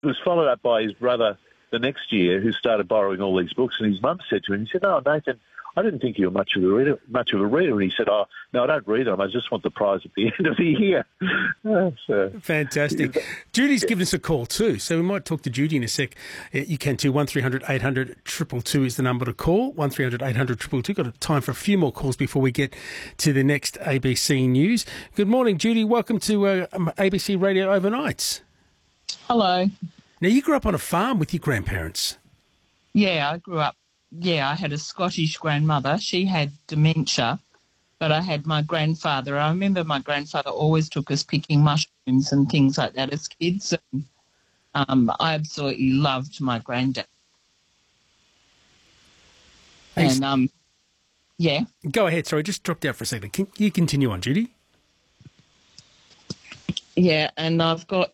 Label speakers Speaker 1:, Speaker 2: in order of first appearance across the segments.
Speaker 1: it was followed up by his brother the next year, who started borrowing all these books. And his mum said to him, he said, "Oh, Nathan, I didn't think you were much of a reader." And he said, "Oh, no, I don't read them. I just want the prize at the end of the year."
Speaker 2: Fantastic. Judy's given us a call too, so we might talk to Judy in a sec. You can too. 1300 800 222 is the number to call. 1300 800 222. Got time for a few more calls before we get to the next ABC News. Good morning, Judy. Welcome to ABC Radio Overnights.
Speaker 3: Hello.
Speaker 2: Now, you grew up on a farm with your grandparents.
Speaker 3: Yeah, I grew up. Yeah, I had a Scottish grandmother. She had dementia, but I had my grandfather. I remember my grandfather always took us picking mushrooms and things like that as kids. And, I absolutely loved my granddad. And, yeah.
Speaker 2: Go ahead. Sorry, just dropped out for a second. Can you continue on, Judy?
Speaker 3: Yeah, and I've got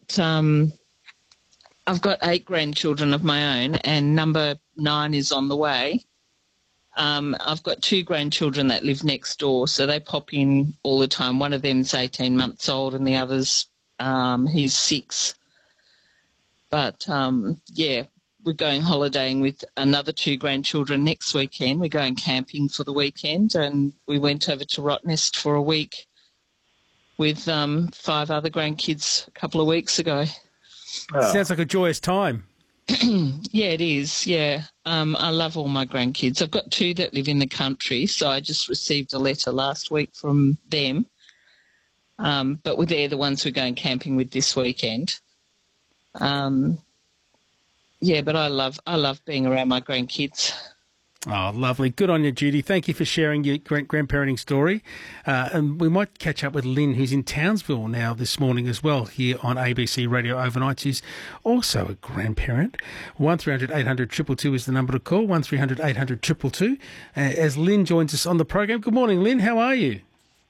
Speaker 3: 8 grandchildren of my own, and number 9 is on the way. I've got 2 grandchildren that live next door, so they pop in all the time. One of them's 18 months old, and the other's he's 6. But yeah, we're going holidaying with another 2 grandchildren next weekend. We're going camping for the weekend, and we went over to Rottnest for a week with 5 other grandkids a couple of weeks ago.
Speaker 2: Oh. Sounds like a joyous time.
Speaker 3: Yeah, it is, yeah. I love all my grandkids. I've got 2 that live in the country, so I just received a letter last week from them. But they're the ones we're going camping with this weekend. Yeah, but I love being around my grandkids.
Speaker 2: Oh, lovely. Good on you, Judy. Thank you for sharing your grandparenting story. And we might catch up with Lynn, who's in Townsville now this morning as well, here on ABC Radio Overnight. She's also a grandparent. 1300 800 222 is the number to call, 1300 800 222. As Lynn joins us on the program. Good morning, Lynn. How are you?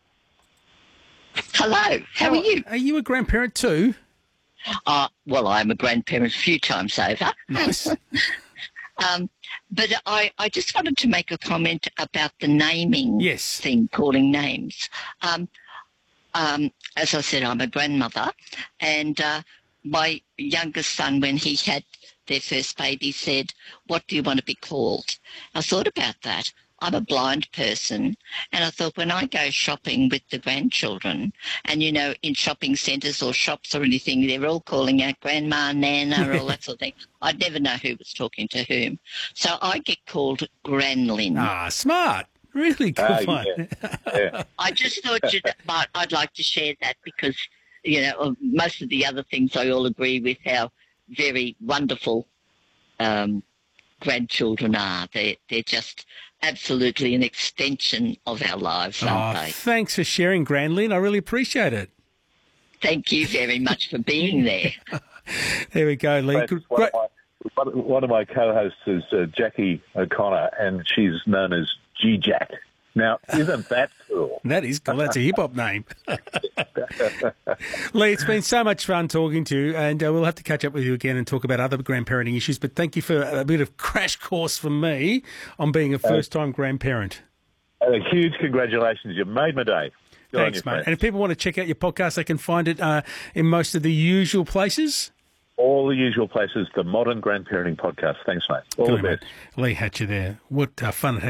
Speaker 4: Hello. How are you?
Speaker 2: Are you a grandparent too?
Speaker 4: Well, I'm a grandparent a few times over.
Speaker 2: Nice.
Speaker 4: But I just wanted to make a comment about the naming thing, calling names. As I said, I'm a grandmother, and my youngest son, when he had their first baby, said, "What do you want to be called?" I thought about that. I'm a blind person, and I thought when I go shopping with the grandchildren, and, you know, in shopping centres or shops or anything, they're all calling out grandma, nana, all that sort of thing. I'd never know who was talking to whom. So I get called Granlyn.
Speaker 2: Ah, smart. Really good one.
Speaker 4: Yeah. I just thought I'd like to share that because, you know, most of the other things I all agree with how very wonderful grandchildren are. They're just absolutely an extension of our lives, aren't they?
Speaker 2: Thanks for sharing, Granlyn. I really appreciate it.
Speaker 4: Thank you very much for being there.
Speaker 2: There we go, Lee.
Speaker 1: One of my co-hosts is Jackie O'Connor, and she's known as G-Jack. Now, isn't that cool?
Speaker 2: That is cool. That's a hip-hop name. Lee, it's been so much fun talking to you, and we'll have to catch up with you again and talk about other grandparenting issues. But thank you for a bit of crash course for me on being a first-time grandparent.
Speaker 1: A huge congratulations. You made my day.
Speaker 2: Thanks, mate. And if people want to check out your podcast, they can find it in most of the usual places?
Speaker 1: All the usual places, the Modern Grandparenting Podcast. Thanks, mate. All the best.
Speaker 2: Lee Hatcher there. What fun it had.